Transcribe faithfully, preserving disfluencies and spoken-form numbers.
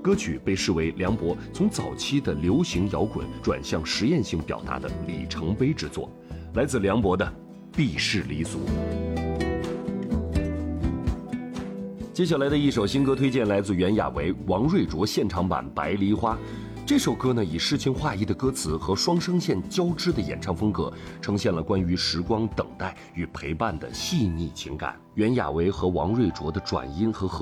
歌曲被视为梁博从早期的流行摇滚转向实验性表达的里程碑之作，来自梁博的《避世离俗》。接下来的一首新歌推荐来自袁娅维、王瑞卓现场版《白梨花》。这首歌呢，以诗情画意的歌词和双声线交织的演唱风格，呈现了关于时光等待与陪伴的细腻情感。袁娅维和王瑞卓的转音和和